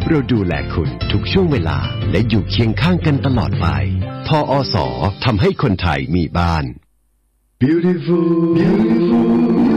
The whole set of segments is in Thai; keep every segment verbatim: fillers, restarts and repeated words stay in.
เราดูแลคุณทุกช่วงเวลาและอยู่เคียงข้างกันตลอดไปทอส.ทำให้คนไทยมีบ้าน Beautiful Beautiful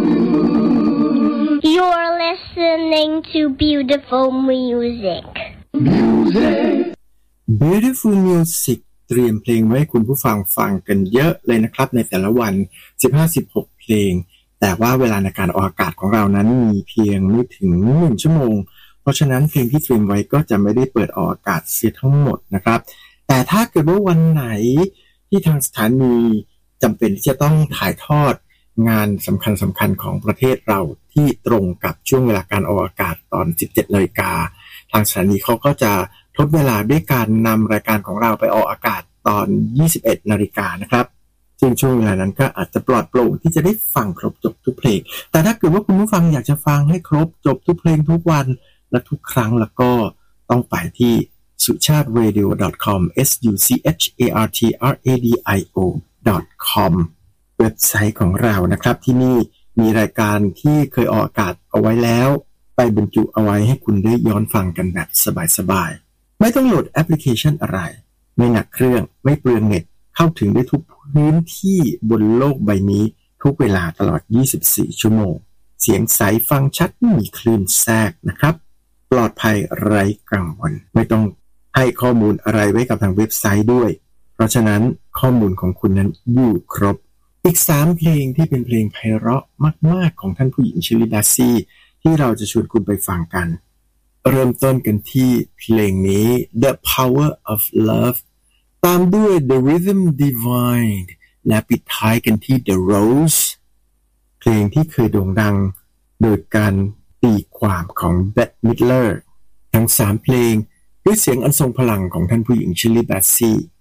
You're listening to beautiful music Music Beautiful Music เตรียมเพลงไว้ให้คุณผู้ฟังฟังกันเยอะเลยนะครับในแต่ละวัน สิบห้าถึงสิบหก เพลงแต่ว่าเวลาในการออกอากาศของเรานั้นมีเพียงไม่ถึงหนึ่งชั่วโมงเพราะฉะนั้นเพลงที่เตรียมไว้ก็จะไม่ได้เปิดออกอากาศเสียทั้งหมดนะครับแต่ถ้าเกิดว่าวันไหนที่ทางสถานีจำเป็นที่จะต้องถ่ายทอดงานสำคัญสำคัญของประเทศเราที่ตรงกับช่วงเวลาการออกอากาศตอน สิบเจ็ดนาฬิกา ทางสถานีเขาก็จะทดเวลาด้วยการนำรายการของเราไปออกอากาศตอน ยี่สิบเอ็ดนาฬิกานะครับซึ่งช่วงเวลานั้นก็อาจจะปลอดโปร่งที่จะได้ฟังครบจบทุกเพลงแต่ถ้าเกิดว่าคุณผู้ฟังอยากจะฟังให้ครบจบทุกเพลงทุกวันและทุกครั้งแล้วก็ต้องไปที่ สุชาติ เรดิโอ ดอท คอม เอส ยู ซี เอช เอ อาร์ ที อาร์ เอ ดี ไอ โอ ดอท คอม เว็บไซต์ของเรานะครับที่นี่มีรายการที่เคยออกอากาศเอาไว้แล้วไปบรรจุเอาไว้ให้คุณได้ย้อนฟังกันแบบสบายๆไม่ต้องโหลดแอปพลิเคชันอะไรไม่หนักเครื่องไม่เปลืองเน็ตเข้าถึงได้ทุกพื้นที่บนโลกใบนี้ทุกเวลาตลอดยี่สิบสี่ชั่วโมงเสียงใสฟังชัดไม่มีคลื่นแทรกนะครับปลอดภัยไร้กังวลไม่ต้องให้ข้อมูลอะไรไว้กับทางเว็บไซต์ด้วยเพราะฉะนั้นข้อมูลของคุณนั้นอยู่ครบอีกสามเพลงที่เป็นเพลงไพเราะมากๆของท่านผู้หญิงชิลลี่ ดัซซี่ที่เราจะชวนคุณไปฟังกันเริ่มต้นกันที่เพลงนี้ The Power of Love ตามด้วย The Rhythm Divine และปิดท้ายกันที่ The Rose เพลงที่เคยโด่งดังโดยการตีความของเบธ มิดเลอร์ทั้งสามเพลงด้วยเสียงอันทรงพลังของท่านผู้หญิงชิลลี่ ดัซซี่